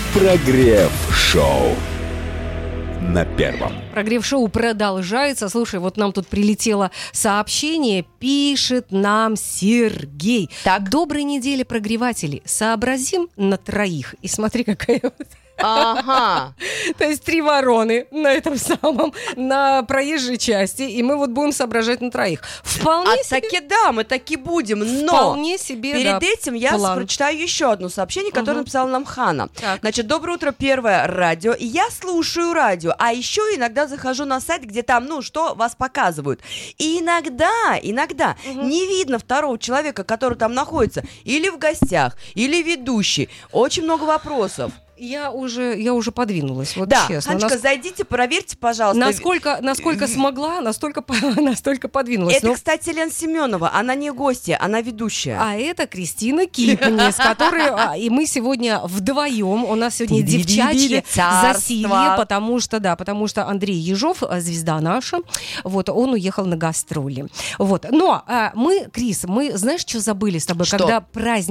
Прогрев-шоу на Первом. Прогрев-шоу продолжается. Слушай, вот нам тут прилетело сообщение, пишет нам Сергей. Так. Доброй недели, прогреватели. Сообразим на троих. И смотри, какая вот... Ага. То есть 3 вороны на этом самом, на проезжей части, и мы вот будем соображать на троих. Вполне себе... таки да, мы таки будем, но Вполне себе, перед этим я план. прочитаю еще одно сообщение, которое написала нам Хана. Так. Значит, доброе утро, Первое радио. Я слушаю радио, а еще иногда захожу на сайт, где там, что вас показывают. И иногда не видно второго человека, который там находится, или в гостях, или ведущий. Очень много вопросов. Я уже подвинулась, вот Да, честно. Ханечка, зайдите, проверьте, пожалуйста. Насколько смогла, настолько подвинулась. Это, кстати, Лена Семенова, она не гостья, она ведущая. А это Кристина Кипни, с которой и мы сегодня вдвоем. У нас сегодня девчачье засилье, потому что Андрей Ежов, звезда наша, вот, он уехал на гастроли. Вот. Но Крис, знаешь, что забыли с тобой, Что? когда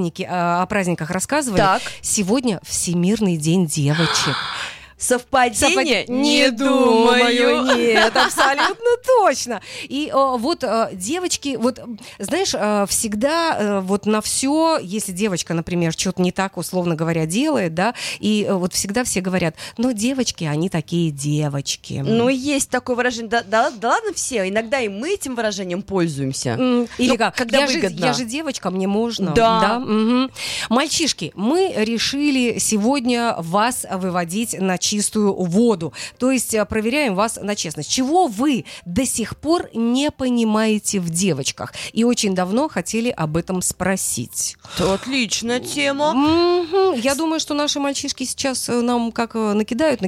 о праздниках рассказывали? Так. Сегодня Всемирный день девочек. Совпадение? Не думаю. Нет, абсолютно точно. И девочки, знаешь, всегда на все, если девочка, например, что-то не так, условно говоря, делает, да, и всегда все говорят, но девочки, они такие девочки. Есть такое выражение. Да ладно все, иногда и мы этим выражением пользуемся. Или как? Когда я выгодно. же девочка, мне можно. Да. Угу. Мальчишки, мы решили сегодня вас выводить на чистую воду. То есть проверяем вас на честность. Чего вы до сих пор не понимаете в девочках? И очень давно хотели об этом спросить. Это отличная тема. Я думаю, что наши мальчишки сейчас нам как накидают.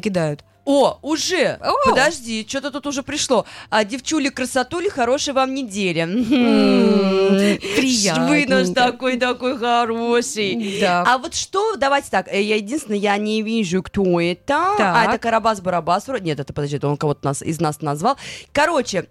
Уже! Подожди, что-то тут уже пришло. Девчули-красотули, хорошей вам недели. Приятненько. Вы наш такой хороший. Да. А вот что, давайте так, я не вижу, кто это. Так. Это Карабас-Барабас. Нет, это, подожди, это он кого-то из нас назвал. Короче,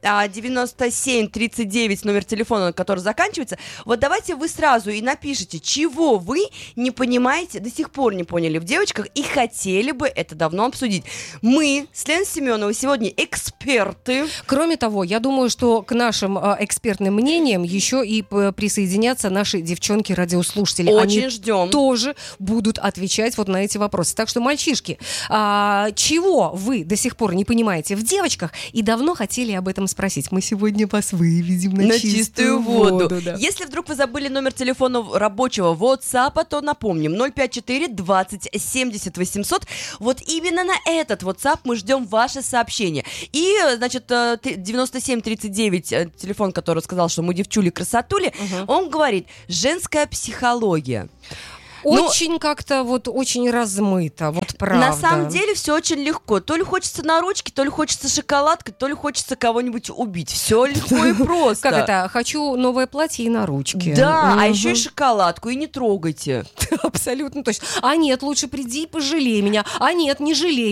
9739, номер телефона, на который заканчивается. Вот давайте вы сразу и напишите, чего вы не понимаете, до сих пор не поняли в девочках и хотели бы это давно обсудить. Мы с Леной Семеновой сегодня эксперты. Кроме того, я думаю, что к нашим экспертным мнениям еще и присоединятся наши девчонки-радиослушатели. Очень Они ждем. тоже будут отвечать вот на эти вопросы. Так что, мальчишки, чего вы до сих пор не понимаете в девочках и давно хотели об этом спросить? Мы сегодня вас выведем на чистую воду. Да. Если вдруг вы забыли номер телефона рабочего WhatsApp, то напомним. 054 20 70 800. Вот именно на этот WhatsApp мы ждем ваши сообщения. И, значит, 9739, телефон, который сказал, что мы девчули-красотули, он говорит, женская психология. Очень как-то очень размыто, правда. На самом деле все очень легко. То ли хочется на ручке, то ли хочется шоколадкой, то ли хочется кого-нибудь убить. Все легко и просто. Как это? Хочу новое платье и на ручке. Да, а еще и шоколадку, и не трогайте. Абсолютно точно. А нет, лучше приди и пожалей меня. А нет, не жалей.